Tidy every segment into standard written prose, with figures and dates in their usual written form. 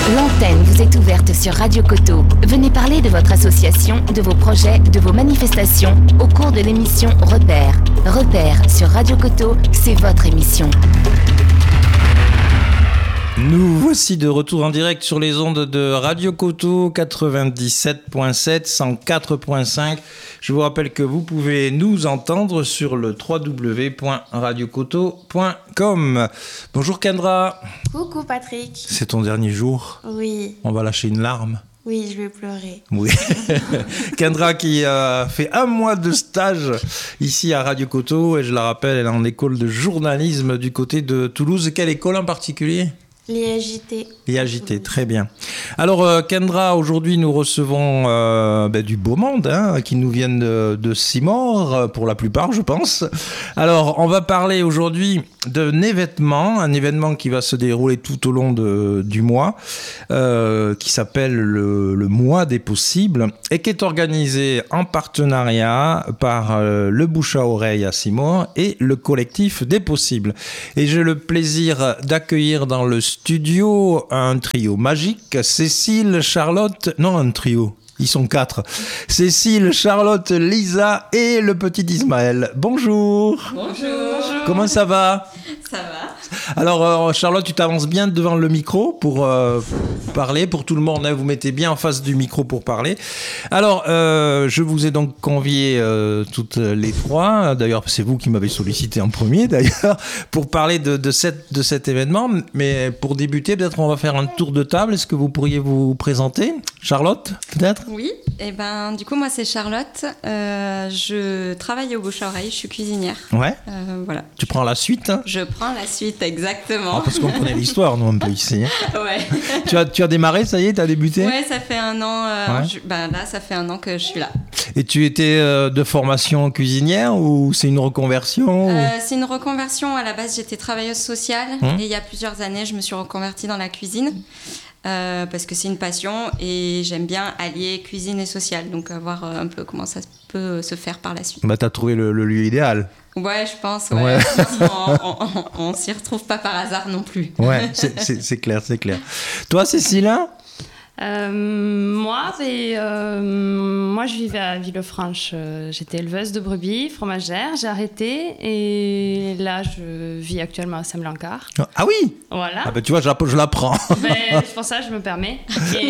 L'antenne vous est ouverte sur Radio Coteau. Venez parler de votre association, de vos projets, de vos manifestations au cours de l'émission Repères. Repères sur Radio Coteau, c'est votre émission. Nous voici de retour en direct sur les ondes de Radio Coteau 97.7, 104.5. Je vous rappelle que vous pouvez nous entendre sur le www.radiocoteau.com. Bonjour Kendra. Coucou Patrick. C'est ton dernier jour. Oui. On va lâcher une larme. Oui, je vais pleurer. Oui. Kendra qui a fait 1 mois de stage ici à Radio Coteau. Et je la rappelle, elle est en école de journalisme du côté de Toulouse. Quelle école en particulier ? L'IAJT. L'IAJT, très bien. Alors Kendra, aujourd'hui nous recevons du beau monde qui nous viennent de Simore, pour la plupart je pense. Alors on va parler aujourd'hui d'un événement, qui va se dérouler tout au long du mois, qui s'appelle le Mois des Possibles et qui est organisé en partenariat par le Bouche à Oreille à Simore et le collectif des Possibles. Et j'ai le plaisir d'accueillir dans le studio un trio magique, Cécile, Charlotte, non un trio, ils sont 4, Cécile, Charlotte, Lisa et le petit Ismaël. Bonjour. Bonjour. Comment ça va ? Ça va. Alors Charlotte, tu t'avances bien devant le micro pour parler, pour tout le monde, vous mettez bien en face du micro pour parler. Alors je vous ai donc conviés toutes les trois, d'ailleurs c'est vous qui m'avez sollicité en premier d'ailleurs, pour parler de cet événement, mais pour débuter peut-être on va faire un tour de table. Est-ce que vous pourriez vous présenter ? Charlotte, peut-être ? Oui, et du coup moi c'est Charlotte, je travaille au Bouche à Oreille, je suis cuisinière. Ouais. Voilà. Tu prends la suite ? Je prends la suite, exactement. Parce qu'on connaît l'histoire, nous, un peu ici. Ouais. Tu as démarré, ça y est, tu as débuté ? Ouais, ça fait 1 an. Là, ça fait 1 an que je suis là. Et tu étais de formation cuisinière ou c'est une reconversion C'est une reconversion. À la base, j'étais travailleuse sociale. Et il y a plusieurs années, je me suis reconvertie dans la cuisine. Parce que c'est une passion et j'aime bien allier cuisine et social. Donc, voir un peu comment ça peut se faire par la suite. T'as trouvé le lieu idéal. Ouais, je pense. Ouais. On s'y retrouve pas par hasard non plus. Ouais, c'est clair, c'est clair. Toi, Cécile ? Moi, je vivais à Villefranche. J'étais éleveuse de brebis, fromagère. J'ai arrêté et là, je vis actuellement à Saint-Blancard. Ah oui ? Voilà. Ah tu vois, je l'apprends. C'est pour ça que je me permets.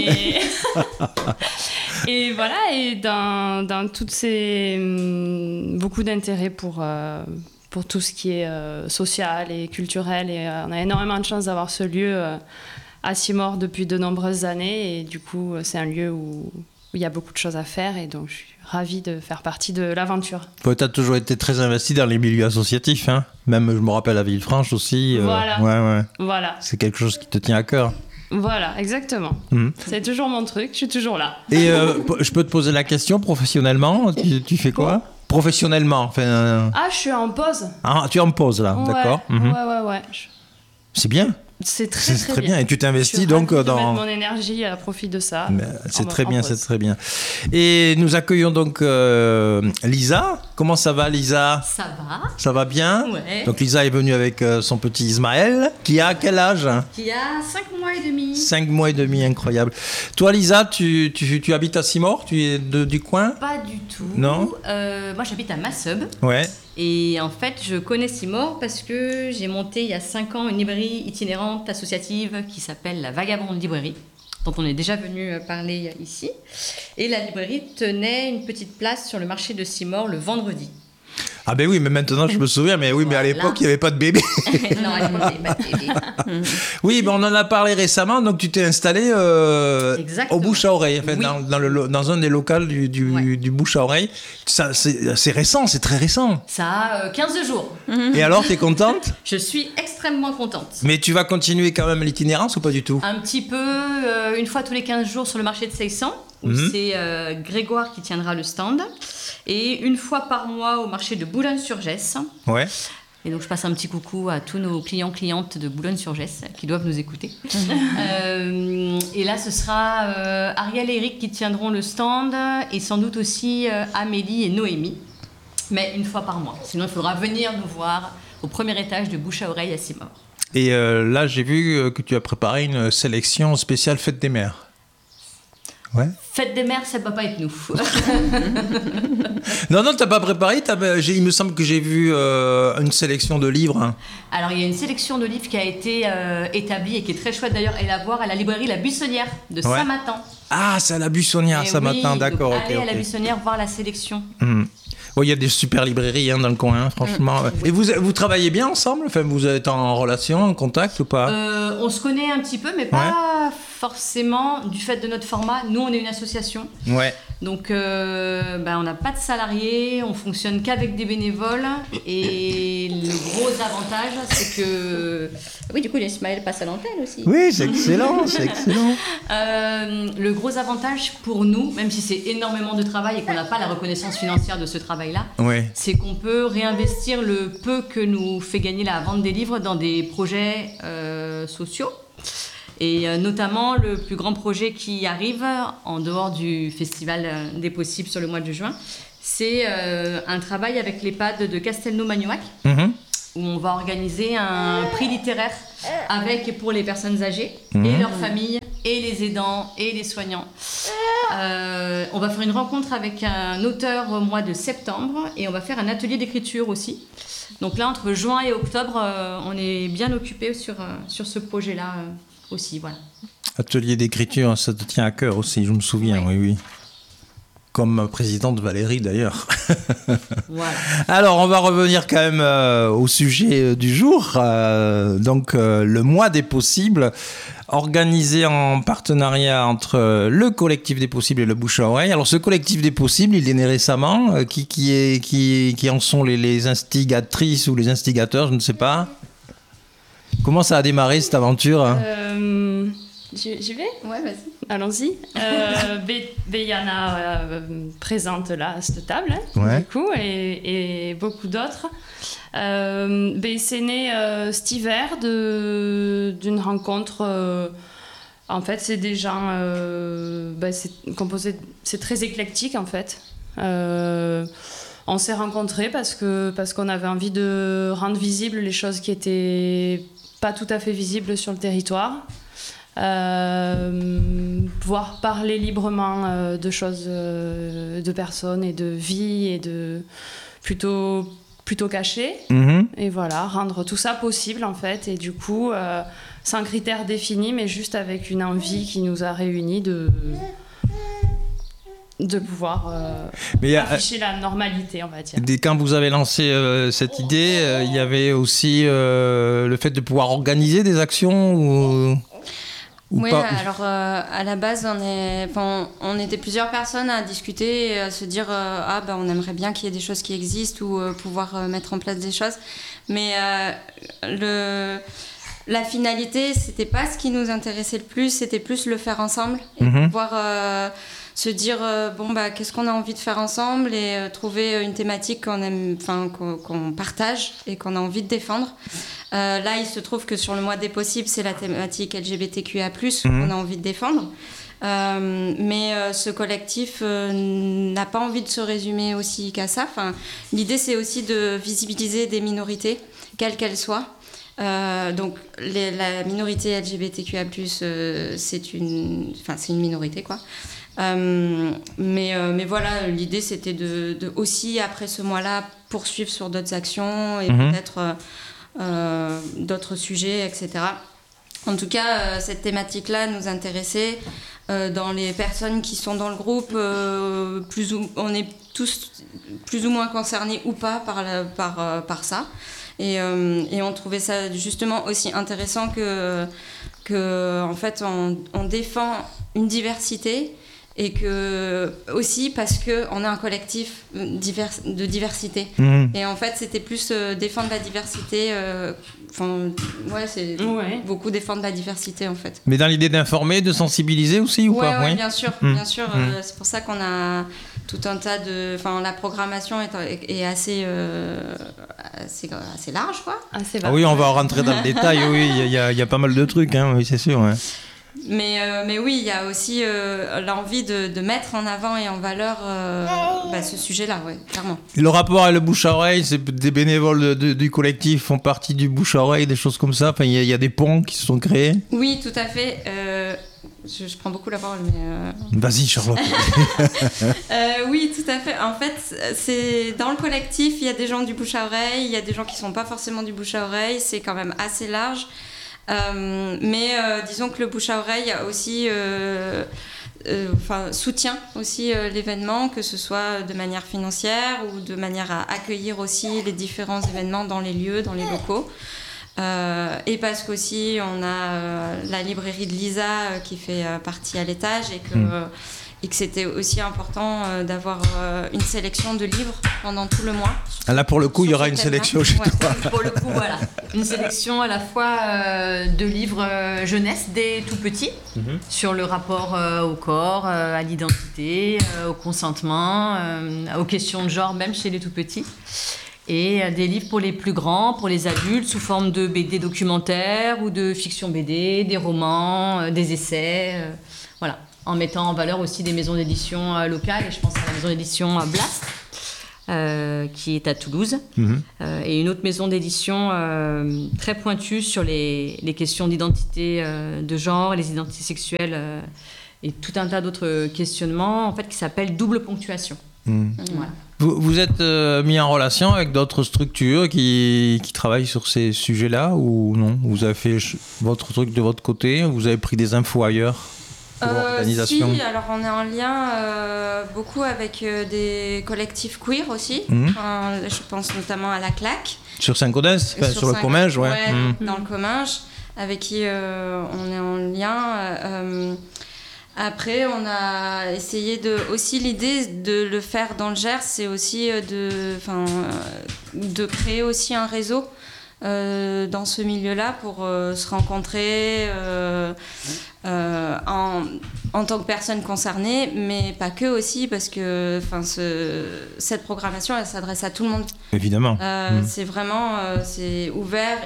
Et voilà, et dans toutes ces... beaucoup d'intérêt pour tout ce qui est social et culturel. Et on a énormément de chance d'avoir ce lieu à Simore depuis de nombreuses années. Et du coup, c'est un lieu où il y a beaucoup de choses à faire. Et donc, je suis ravie de faire partie de l'aventure. Tu as toujours été très investie dans les milieux associatifs. Même, je me rappelle, à Villefranche aussi. Voilà. Ouais. Voilà. C'est quelque chose qui te tient à cœur. Voilà, exactement. C'est toujours mon truc, je suis toujours là. Et je peux te poser la question, professionnellement, tu fais quoi ? Professionnellement, enfin... Ah, je suis en pause. Ah, tu es en pause, là, ouais, d'accord. Ouais. C'est bien. C'est très bien. Et tu t'investis donc dans... Je mettre mon énergie à profit de ça. C'est très bien. Et nous accueillons donc Lisa. Comment ça va, Lisa ? Ça va. Ça va bien ? Ouais. Donc Lisa est venue avec son petit Ismaël, qui a quel âge ? Qui a 5 mois et demi. 5 mois et demi, incroyable. Toi, Lisa, tu habites à Simore ? Tu es du coin ? Pas du tout. Non ? Moi, j'habite à Masseube. Ouais. Et en fait, je connais Simore parce que j'ai monté il y a 5 ans une librairie itinérante associative qui s'appelle la Vagabonde Librairie, dont on est déjà venu parler ici. Et la librairie tenait une petite place sur le marché de Simore le vendredi. Ah ben oui, mais maintenant je me souviens, mais oui, mais à l'époque il n'y avait pas de bébé. Non, à l'époque il n'y avait pas de bébé. Oui, mais on en a parlé récemment, donc tu t'es installé au Bouche à Oreille, enfin, oui. dans un des locals du Bouche à Oreille. Ça, c'est récent, c'est très récent. Ça a 15 jours. Et alors, t'es contente ? Je suis extrêmement contente. Mais tu vas continuer quand même l'itinérance ou pas du tout ? Un petit peu, une fois tous les 15 jours sur le marché de Seissan, où c'est Grégoire qui tiendra le stand. Et une fois par mois au marché de Boulogne-sur-Gesse. Ouais. Et donc je passe un petit coucou à tous nos clients-clientes de Boulogne-sur-Gesse qui doivent nous écouter. Et là, ce sera Ariel et Eric qui tiendront le stand et sans doute aussi Amélie et Noémie. Mais une fois par mois. Sinon, il faudra venir nous voir au premier étage de Bouche à Oreille à Simore. Et là, j'ai vu que tu as préparé une sélection spéciale Fête des Mères. Ouais. Fête des mères, ça ne va pas être nous. Non, t'as pas préparé. Il me semble que j'ai vu une sélection de livres. Hein. Alors, il y a une sélection de livres qui a été établie et qui est très chouette d'ailleurs. Elle à voir à la librairie La Buissonnière de Saint-Martin. Ah, c'est à la Buissonnière, Saint-Martin, d'accord. Allez à la Buissonnière voir la sélection. Bon, il y a des super librairies dans le coin, franchement. Et vous travaillez bien ensemble? Enfin, vous êtes en relation, en contact ou pas? On se connaît un petit peu, mais pas forcément du fait de notre format. Nous, on est une association. Ouais. Donc, on n'a pas de salariés, on fonctionne qu'avec des bénévoles. Et le gros avantage, c'est que... Oui, du coup, Ismaël passe à l'antenne aussi. Oui, c'est excellent, c'est excellent. Le gros avantage pour nous, même si c'est énormément de travail et qu'on n'a pas la reconnaissance financière de ce travail-là, c'est qu'on peut réinvestir le peu que nous fait gagner la vente des livres dans des projets sociaux. Et notamment, le plus grand projet qui arrive, en dehors du Festival des Possibles sur le mois de juin, c'est un travail avec l'EHPAD de Castelnau-Magnoac, où on va organiser un prix littéraire avec pour les personnes âgées et leurs familles, et les aidants, et les soignants. On va faire une rencontre avec un auteur au mois de septembre, et on va faire un atelier d'écriture aussi. Donc là, entre juin et octobre, on est bien occupés sur ce projet-là aussi, voilà. Atelier d'écriture, ça te tient à cœur aussi, je me souviens, oui. Comme présidente Valérie d'ailleurs. Voilà. Alors, on va revenir quand même au sujet du jour. Donc, le mois des possibles, organisé en partenariat entre le collectif des possibles et le bouche à oreille. Alors, ce collectif des possibles, il est né récemment. Qui en sont les instigatrices ou les instigateurs, je ne sais pas. Comment ça a démarré cette aventure? J'y vais? Ouais, vas-y. Allons-y. Yana présente là à cette table, du coup, et beaucoup d'autres. C'est né cet hiver d'une rencontre. En fait, c'est des gens. C'est composé. C'est très éclectique en fait. On s'est rencontrés parce qu'on avait envie de rendre visibles les choses qui étaient pas tout à fait visibles sur le territoire. Pouvoir parler librement de choses, de personnes et de vie et de plutôt cachées. Et voilà, rendre tout ça possible en fait. Et du coup, sans critères définis, mais juste avec une envie qui nous a réunis de pouvoir afficher la normalité, on va dire. Quand vous avez lancé cette idée, il y avait aussi le fait de pouvoir organiser des actions ou oui, pas. Alors à la base, on était plusieurs personnes à discuter et à se dire on aimerait bien qu'il y ait des choses qui existent ou pouvoir mettre en place des choses. Mais la finalité, c'était pas ce qui nous intéressait le plus, c'était plus le faire ensemble et pouvoir se dire qu'est-ce qu'on a envie de faire ensemble et trouver une thématique qu'on partage et qu'on a envie de défendre. Là, il se trouve que sur le mois des possibles, c'est la thématique LGBTQIA+, qu'on a envie de défendre. Mais ce collectif n'a pas envie de se résumer aussi qu'à ça. L'idée, c'est aussi de visibiliser des minorités, quelles qu'elles soient. Donc la minorité LGBTQIA+, c'est une minorité, quoi. Mais voilà, l'idée c'était de aussi après ce mois-là poursuivre sur d'autres actions et peut-être d'autres sujets, etc. En tout cas, cette thématique-là nous intéressait. Dans les personnes qui sont dans le groupe, on est tous plus ou moins concernés ou pas par ça. Et on trouvait ça justement aussi intéressant que en fait on défend une diversité. Et que aussi parce qu'on a un collectif de diversité. Et en fait, c'était plus défendre la diversité. Beaucoup défendre la diversité en fait. Mais dans l'idée d'informer, de sensibiliser aussi ou pas? Oui, bien sûr. Bien sûr c'est pour ça qu'on a tout un tas de. La programmation est assez large, quoi. Assez oui, on va rentrer dans le détail. Oui, il y a pas mal de trucs, oui, c'est sûr. Ouais. Mais oui, il y a aussi l'envie de mettre en avant et en valeur ce sujet-là, ouais, clairement. Et le rapport avec le bouche à oreille, c'est des bénévoles du collectif font partie du bouche à oreille, des choses comme ça. Enfin, il y a des ponts qui se sont créés. Oui, tout à fait. Je prends beaucoup la parole, mais... Vas-y, Charlotte. Oui, tout à fait. En fait, c'est dans le collectif, il y a des gens du bouche à oreille, il y a des gens qui sont pas forcément du bouche à oreille. C'est quand même assez large. Mais disons que le bouche à oreille a aussi soutient aussi l'événement, que ce soit de manière financière ou de manière à accueillir aussi les différents événements dans les lieux, dans les locaux. Et parce qu'aussi on a la librairie de Lisa qui fait partie à l'étage et que c'était aussi important d'avoir une sélection de livres pendant tout le mois. Là, pour le coup, il y aura une sélection chez toi. Pour le coup, voilà. Une sélection à la fois de livres jeunesse des tout petits, sur le rapport au corps, à l'identité, au consentement, aux questions de genre, même chez les tout petits. Et des livres pour les plus grands, pour les adultes, sous forme de BD documentaires ou de fiction BD, des romans, des essais, voilà. En mettant en valeur aussi des maisons d'édition locales, et je pense à la maison d'édition Blast, qui est à Toulouse, et une autre maison d'édition très pointue sur les questions d'identité de genre, les identités sexuelles, et tout un tas d'autres questionnements, en fait, qui s'appelle Double Ponctuation. Voilà. Vous êtes mis en relation avec d'autres structures qui travaillent sur ces sujets-là, ou non? Vous avez fait votre truc de votre côté, vous avez pris des infos ailleurs? Si, alors on est en lien beaucoup avec des collectifs queer aussi. Je pense notamment à la Claque. Sur Saint-Gaudens, sur le Comminges, ouais. Dans le Comminges, avec qui on est en lien. Après, on a essayé aussi l'idée de le faire dans le Gers, c'est aussi de créer aussi un réseau dans ce milieu-là pour se rencontrer en tant que personne concernée, mais pas que aussi, parce que cette programmation, elle s'adresse à tout le monde. Évidemment. C'est vraiment c'est ouvert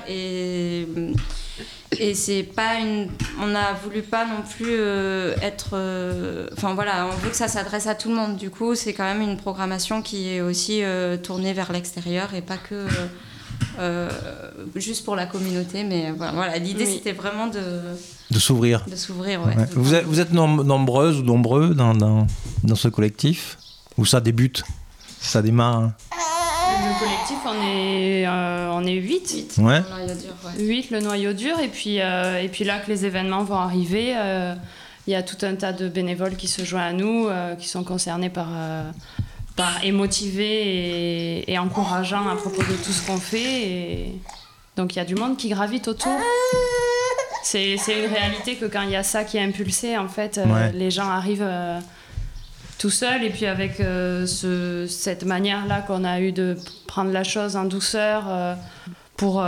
et c'est pas on n'a voulu pas non plus être on veut que ça s'adresse à tout le monde. Du coup, c'est quand même une programmation qui est aussi tournée vers l'extérieur et pas que juste pour la communauté, mais voilà l'idée c'était vraiment de s'ouvrir. Ouais. Vous êtes nombreuses ou nombreux dans ce collectif, où ça débute, ça démarre? Le collectif, on est 8. Ouais. 8, le noyau dur. Et puis là que les événements vont arriver, il y a tout un tas de bénévoles qui se joignent à nous, qui sont concernés et motivés et encourageants à propos de tout ce qu'on fait. Et donc il y a du monde qui gravite autour. C'est une réalité que quand il y a ça qui est impulsé, en fait, les gens arrivent... tout seul, et puis avec cette manière-là qu'on a eu de prendre la chose en douceur pour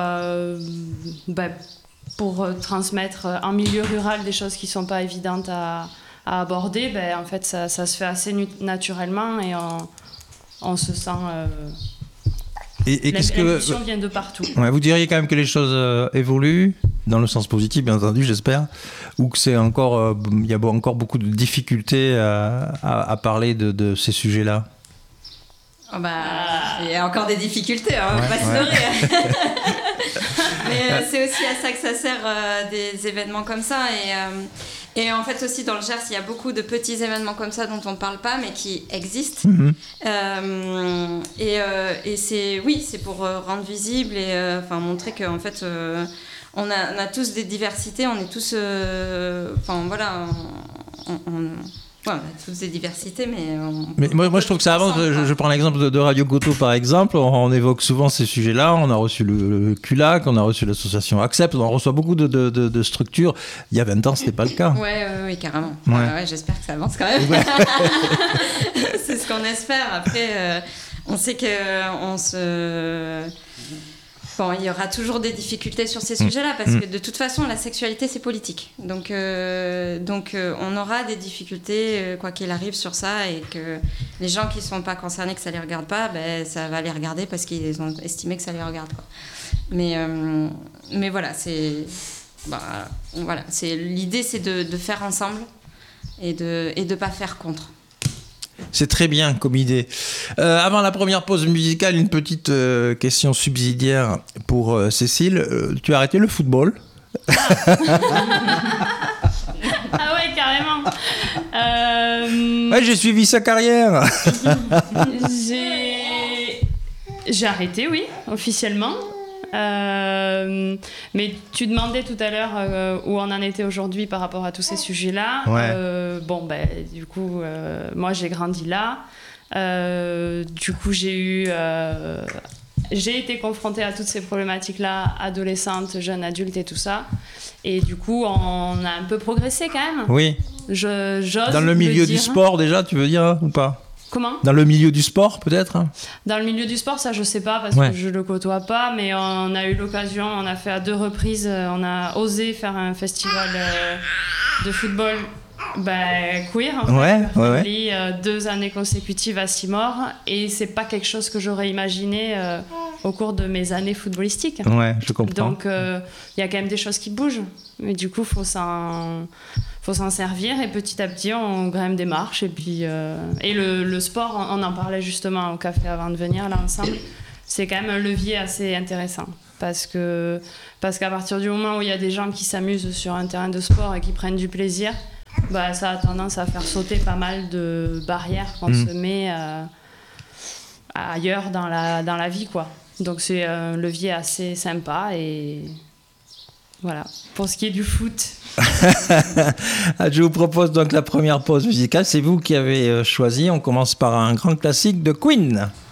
transmettre en milieu rural des choses qui ne sont pas évidentes à aborder, en fait ça se fait assez naturellement et on se sent... l'impulsion vient de partout. Ouais, vous diriez quand même que les choses évoluent, dans le sens positif bien entendu, j'espère, ou que c'est encore, il y a encore beaucoup de difficultés à parler de ces sujets-là? Il y a encore des difficultés, on va pas se leurrer. Mais c'est aussi à ça que ça sert, des événements comme ça. Et en fait aussi dans le Gers, il y a beaucoup de petits événements comme ça dont on ne parle pas, mais qui existent. Et c'est pour rendre visible et montrer qu'en fait... on a tous des diversités, on est tous... on a tous des diversités, mais moi je trouve que ça avance. Je prends l'exemple de Radio Coteau, par exemple. On évoque souvent ces sujets-là. On a reçu le CULAC, on a reçu l'association Accept, on reçoit beaucoup de structures. Il y a 20 ans, ce n'était pas le cas. Oui, carrément. Ouais, j'espère que ça avance quand même. C'est ce qu'on espère. Après, on sait qu'on se... il y aura toujours des difficultés sur ces sujets-là, parce que de toute façon, la sexualité, c'est politique. Donc on aura des difficultés, quoi qu'il arrive, sur ça, et que les gens qui ne sont pas concernés, que ça ne les regarde pas, ça va les regarder parce qu'ils ont estimé que ça les regarde, quoi. Mais voilà, voilà, l'idée, c'est de faire ensemble et de pas faire contre. C'est très bien comme idée. Avant la première pause musicale, une petite question subsidiaire pour Cécile. Tu as arrêté le football? Ah ouais, carrément. Ouais, j'ai suivi sa carrière. J'ai arrêté, oui, officiellement. Mais tu demandais tout à l'heure où on en était aujourd'hui par rapport à tous ces sujets-là. Ouais. Du coup, moi j'ai grandi là. Du coup, j'ai été confrontée à toutes ces problématiques-là, adolescente, jeune adulte et tout ça. Et du coup, on a un peu progressé quand même. Oui. J'ose Dans le milieu du dire. sport déjà, tu veux dire, hein, ou pas? Comment ? Dans le milieu du sport, peut-être? Dans le milieu du sport, ça je sais pas parce que je le côtoie pas, mais on a eu l'occasion, on a fait à 2 reprises, on a osé faire un festival de football queer en fait, 2 années consécutives à Simor, et c'est pas quelque chose que j'aurais imaginé au cours de mes années footballistiques. Ouais, je comprends. Donc il y a quand même des choses qui bougent, mais du coup faut s'en servir, et petit à petit on grimpe des marches, et puis et le sport, on en parlait justement au café avant de venir là ensemble, c'est quand même un levier assez intéressant parce qu'à partir du moment où il y a des gens qui s'amusent sur un terrain de sport et qui prennent du plaisir, ça a tendance à faire sauter pas mal de barrières qu'on se met ailleurs dans la vie, quoi. Donc c'est un levier assez sympa, et voilà, pour ce qui est du foot. Je vous propose donc la première pause musicale. C'est vous qui avez choisi. On commence par un grand classique de Queen.